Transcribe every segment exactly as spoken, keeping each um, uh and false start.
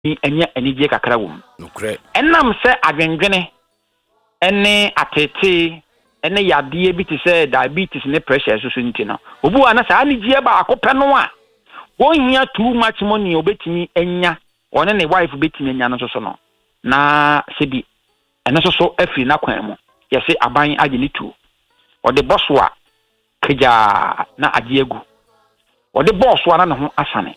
enya enije kakra wom nokre enam se adwendwene ene atete ene yade bi te se diabetes ne pressure so so ntino obu ana sa anije ba akopɛ no a wonhia too much money obetimi enya one ne wife betimi enya no so so no na sebi ene so so afiri na kwan mu yese aban age ni tu ode boss wa keja na age egu ode boss wa na ne ho asane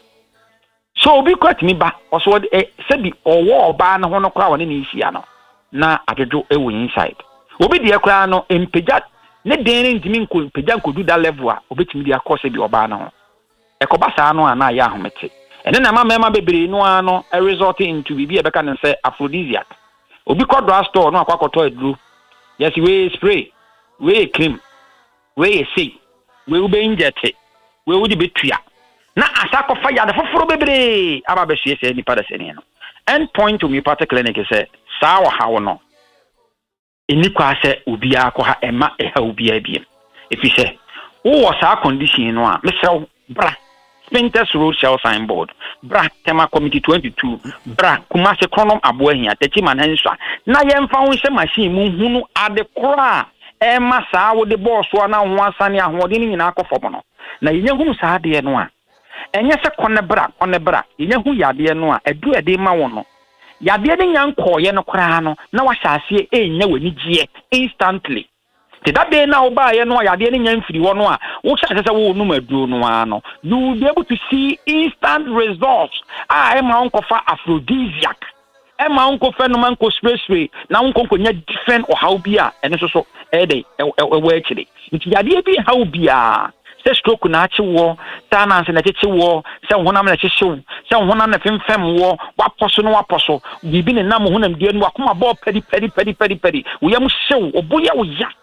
so obi kwatimi ba oso ode sebi owo oba na ho no kra woni ne isia no na adwodo ewo inside obi de kra no empeja ne den ntimi nko empeja nkodu da level a obetimi de akọ sebi oba na ho ekoba saa no ana ya ahomete ene na ma mema bebre no ano a result into bibi e beka ne say aphrodisiac obi kọ drug store no akwakoto aduro yes we spray we cream we say we ube inject we udi betua na asako fa ya de foforo bebre aba be hwe se ni pada se ni no end point to me part clinic say saa wa hawo no eni kwa se obi akọ ha ema e ha obi abiem efi se wo saa condition no a mesrew bra Spinters Road Shell Signboard bra tema committee twenty-two bra Kumasi Chronom Aboahia techi manhenswa na yemfa ho hye machine mu hunu ade kora e ma saa wo de boss wa na ho asane ahode ni nyina akofo no na yenye hunu saa de no a enye se kone bra kone bra yenye hu yade no a edu ede ma wo no yade ne nyanko ye no kora no na wa hyase enya wani gie instantly that day now by no ya de nya mfiri wo no a wo hye se wo nu maduro no ano you will be able to see instant results ah e ma onkofa aphrodisiac e ma onkofa no man ko spray spray na onkonko nya different o how bia ene so so e dey e wo akire nti ya de bi how bia se stroke na achi wo ta na nse na cheche wo se honam na cheche wo se honam na femfem wo wa poso no wa poso bibi ne nam honam die no akoma bo pedi pedi pedi pedi pedi wo yam hyew oboya wo ya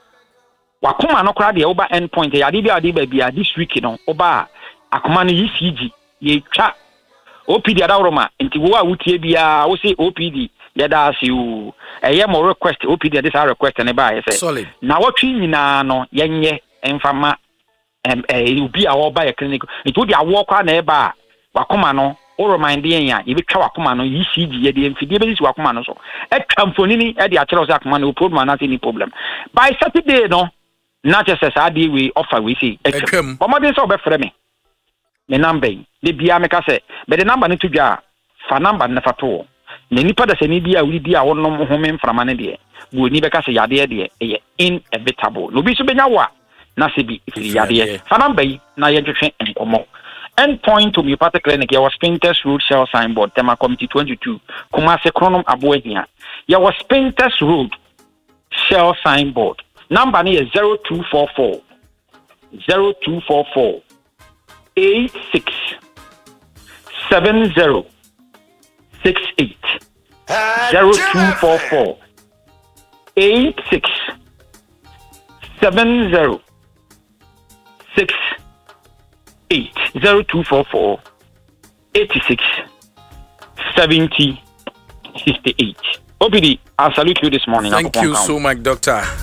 wakoma no kra de oba end point ya de bia de ba bia this week no oba akoma no E C G ye twa O P D adawroma nti wo a wutie bia wo se O P D ya da si u eye mo request O P D this request ne ba ye say na wotwi nyina no yenye emfama em eh ubi a wo ba ye clinic nti wo de awo kwa na e ba wakoma no o remind yen ya ye betwa wakoma no E C G ye de mfidie be si wakoma no so etwa mfonini e de a kire o se akoma no problem na any problem by Saturday no not just as I deal we offer we see. But my days over for me. The number, the Bia make us say, but the number need to jar for number never to. The nipper does any dear we dear one no home from an idea. We never can say yadia dear, inevitable. No be so be now. Nasibi, if you yadia. For number, na yajution and como. End point to me part clinic, your Spinters Road Shell Signboard, Tema Committee twenty-two, Kumasi Chronom Aboahia. Your Spinters Road Shell Signboard. Number is zero two four four zero two four four eight six seven zero six eight zero two four four eight six seven zero six eight zero two four four eighty six seventy sixty eight. O P D, I salute you this morning. Thank you so much, Doctor.